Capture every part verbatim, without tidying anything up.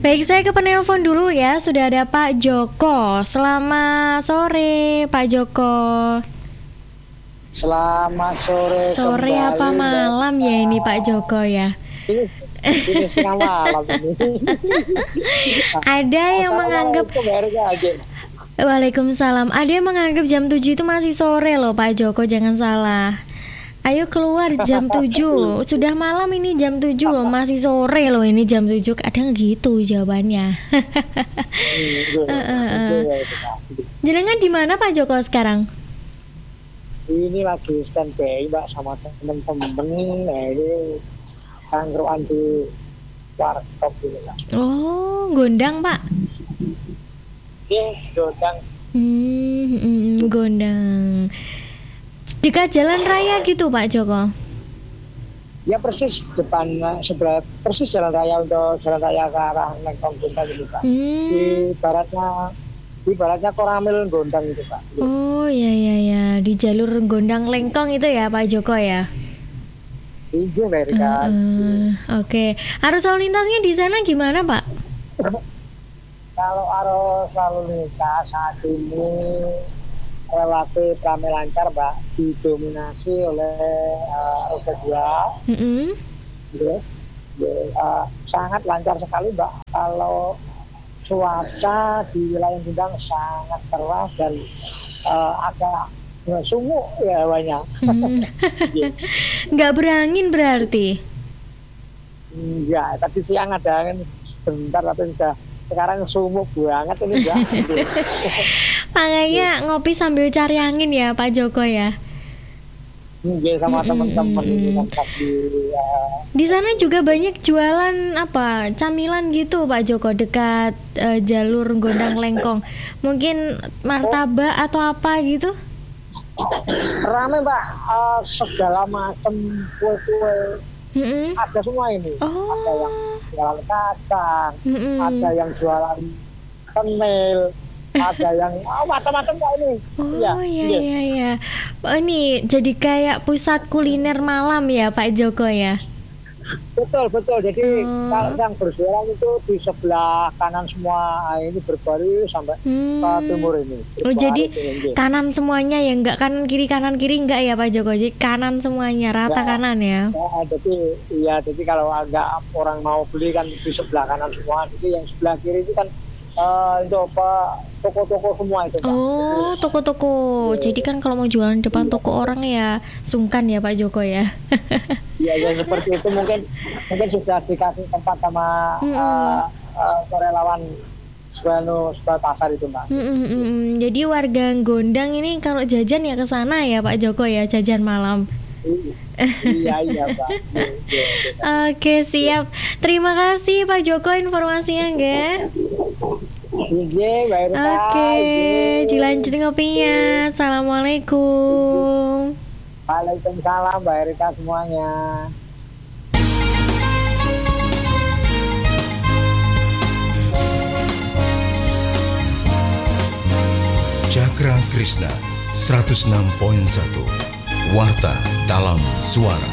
Baik, saya ke penelpon dulu ya. Sudah ada Pak Joko. Selamat sore Pak Joko. Selamat sore. Sore kembali, apa malam Mbak. ya ini Pak Joko ya? Ini, ini setengah malam ini. Ada yang menganggap Waalaikumsalam. Ada yang menganggap jam tujuh itu masih sore loh Pak Joko, jangan salah. Ayo keluar jam tujuh. Sudah malam ini jam tujuh loh, masih sore loh ini jam tujuh. Kadang gitu jawabannya. uh, uh, uh. Jenengan di mana Pak Joko sekarang? Ini lagi standby Mbak sama temen-temen. Nah ini tangkruan di warkop gitu Mbak. Oh, gondang Pak? Iya, gondang. Hmm, hmm, gondang. Dekat jalan raya gitu Pak Joko? Ya persis depan sebelah persis jalan raya untuk jalan raya ke arah Lengkong Gondang gitu Pak. Hmm. Di baratnya di baratnya Koramil Gondang itu Pak. Oh iya iya ya, di jalur Gondang Lengkong itu ya Pak Joko ya? Iya Amerika. Uh, uh, Oke, okay. Arus lalu lintasnya di sana gimana Pak? Kalau arus lalu lintas saat ini relatif ramai lancar Mbak, didominasi oleh uh, roda dua. Mm-hmm. Ya, ya, uh, sangat lancar sekali Mbak. Kalau cuaca di wilayah Gondang sangat cerah dan uh, agak ya, sumuk ya hawanya. Hmm. Nggak berangin berarti? Ya, tadi siang ada angin sebentar tapi sudah sekarang sumuk banget ini Mbak. Makanya ngopi sambil cari angin ya Pak Joko ya. Iya sama Mm-mm. teman-teman ini di ya. Di sana juga banyak jualan apa camilan gitu Pak Joko dekat uh, jalur Gondang Lengkong. Mungkin martabak atau apa gitu? Rame Mbak, uh, segala macam kue-kue Mm-mm. ada semua ini. Oh. Ada yang jualan kacang, Mm-mm. ada yang jualan kenil, ada yang oh, macam-macam Mbak ini. Oh ya, iya iya iya. Oh, ini jadi kayak pusat kuliner malam ya Pak Joko ya. Betul betul. Jadi Hmm. kalau yang berjualan itu di sebelah kanan semua ini berbaris sampai Hmm. ke timur ini. Oh jadi Berbaris, kanan semuanya ya, enggak kanan kiri kanan kiri enggak ya Pak Joko? Jadi kanan semuanya rata Ya. kanan ya. Ya, jadi iya jadi kalau agak orang mau beli kan di sebelah kanan semua. Jadi yang sebelah kiri itu kan uh, untuk apa toko-toko semua itu Pak. Oh, toko-toko. Jadi kan kalau mau jualan depan toko orang ya sungkan ya Pak Joko ya. Iya ya seperti itu mungkin mungkin sudah dikasih tempat sama Mm-mm. uh, uh, relawan sebuah sebuah pasar itu Mbak. Mm-mm-mm. Jadi warga Gondang ini kalau jajan ya ke sana ya Pak Joko ya, jajan malam. Iya iya Mbak. Iya, iya, iya. Oke siap. Terima kasih Pak Joko informasinya enggak? Iya, Mbak Erika. Oke, Iya. dilanjut ngopinya. Assalamualaikum. Waalaikumsalam Mbak Erika semuanya. Cakra Krishna seratus enam koma satu Warta dalam Suara.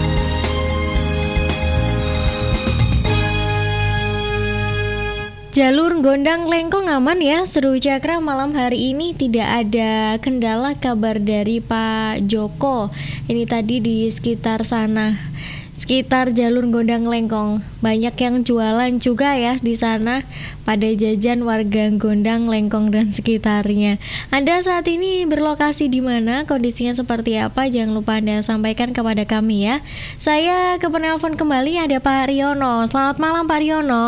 Jalur Gondang Lengkong aman ya, seru Cakra malam hari ini, tidak ada kendala kabar dari Pak Joko. Ini tadi di sekitar sana, sekitar jalur Gondang Lengkong banyak yang jualan juga ya di sana, pada jajan warga Gondang Lengkong dan sekitarnya. Anda saat ini berlokasi di mana, kondisinya seperti apa? Jangan lupa Anda sampaikan kepada kami ya. Saya ke penelpon kembali, ada Pak Riono. Selamat malam Pak Riono.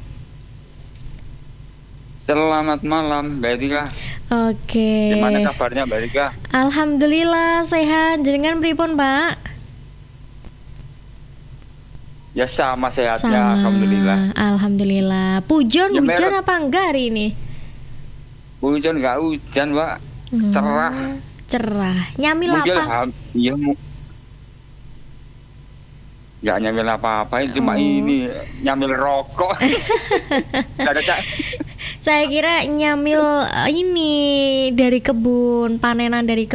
Selamat malam Mbak Erika. Oke. Gimana kabarnya Mbak Erika? Alhamdulillah sehat. Jenengan pripun, Pak? Ya sama sehatnya, Sama. alhamdulillah. Alhamdulillah. Pujon Ya, hujan merek. apa enggak hari ini? Hujan nggak hujan Mbak, Hmm, cerah. Cerah. Nyamil Mungkin apa? ham- iya mu- nggak nyamil apa-apa, cuma Oh. ini nyamil rokok. Nggak ada cak. Saya kira nyamil eh, ini dari kebun, panenan dari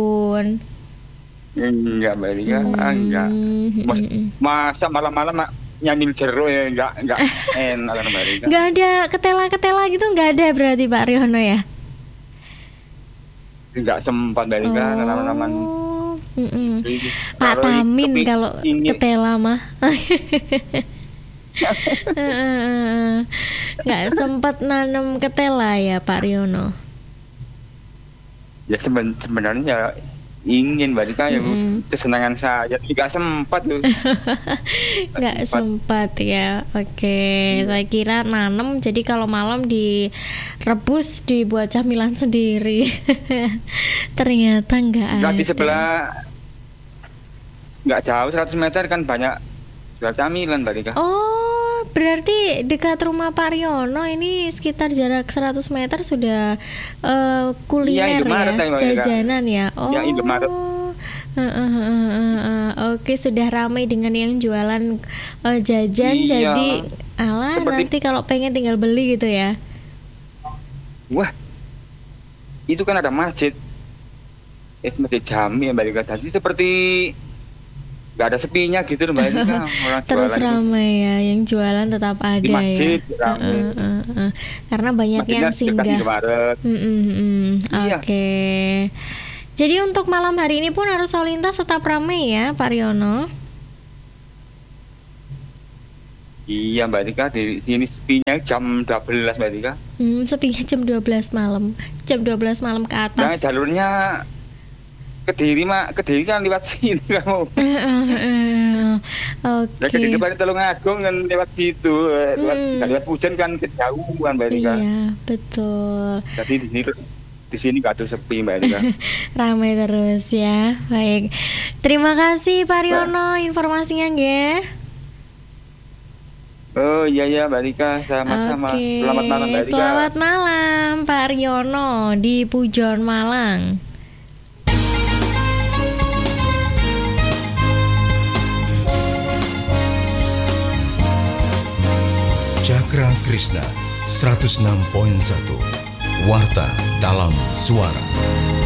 kebun. Enggak Mbak Erika, ah, enggak. Hmm, Mas- hmm, hmm. Masa malam-malam Mak, nyambil jeruk ya enggak enggak enak kan Mbak Rika. Nggak ada ketela-ketela gitu, nggak ada berarti Pak Riono ya? Enggak sempat Mbak Rika tanaman-tanaman. Mm-mm. Jadi, Pak kalau Tamin kepi- kalau ini- ketela mah. Nggak sempat nanam ketela ya Pak Riono. Ya seben- sebenarnya ingin Mbak Rika ya Mm-mm. kesenangan saya, tapi nggak sempat loh. Nggak sempat ya. Oke, saya kira nanam jadi kalau malam direbus dibuat camilan sendiri. Ternyata nggak ada. Nggak di sebelah, nggak jauh seratus meter kan banyak jual camilan Mbak Rika. Oh, berarti dekat rumah Pak Riono ini sekitar jarak seratus meter sudah eh, kuliner Iya, Indomaret ya, ya, Mbak Rika. jajanan ya. Oh. Ya, Indomaret. Eh, eh, eh, eh, eh. Oke, sudah ramai dengan yang jualan eh, jajan. Iya. Jadi, alah Seperti- nanti kalau pengen tinggal beli gitu ya. Wah, itu kan ada masjid, eh masjid Jami ya Mbak Rika. Jadi seperti nggak ada sepinya gitu loh Mbak Rika. Orang Terus jualan itu. ramai ya, yang jualan tetap ada masjid, ya. ramai. Eh, eh, eh, eh. Karena banyak Masjidnya yang dekat singgah. Indomaret. Mm, mm, mm. Iya. Oke. Jadi untuk malam hari ini pun arus lalu lintas tetap ramai ya, Pak Riono. Iya Mbak Rika, di sini sepinya jam dua belas Mbak Rika. Hmm, sepinya jam dua belas malam. Jam dua belas malam ke Nah atas. jalurnya Kediri mak Kediri kan lewat sini kamu. Eh, eh, eh. Ya Kediri Oke. pada Tulungagung kan lewat situ, eh, lewat, Hmm. nggak lewat hujan kan kejauhan Mbak Rika. Iya, betul. Jadi di sini di sini nggak ada sepi Mbak Rika. Ramai terus ya. Baik. Terima kasih Pak Riono informasinya nggih. Oh iya ya Mbak Rika, sama-sama. Oke. Selamat malam Mbak Rika. Selamat malam Pak Riono di Pujon Malang. Cakra Krishna seratus enam koma satu Warta dalam Suara.